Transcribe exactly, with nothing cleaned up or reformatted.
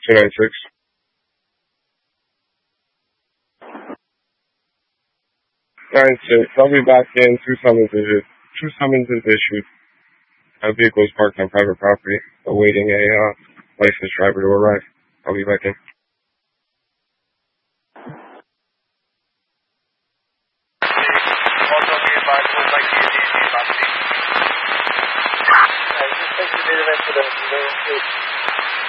two nine six. nine six. I'll be back in. Two summons issued. Two summons is issued. A vehicle is parked on private property, awaiting a uh, licensed driver to arrive. I'll be back in. Also be advised, would like to use the property. I just think you did it for the